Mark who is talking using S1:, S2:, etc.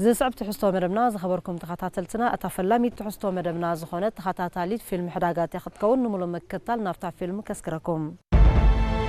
S1: زسعب تحستو مدبنا زخبركم تخاتاتلتنا أتفلامي تحستو مدبنا زخونت تخاتاتاليت فيلم حداقات ياخد كون نمولو مكتال نفتح فيلم كسكركم